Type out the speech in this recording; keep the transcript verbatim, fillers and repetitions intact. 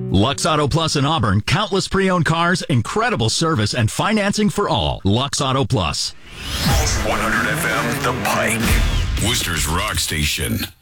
Lux Auto Plus in Auburn, countless pre-owned cars, incredible service, and financing for all. Lux Auto Plus. one hundred F M, The Pike. Worcester's Rock Station.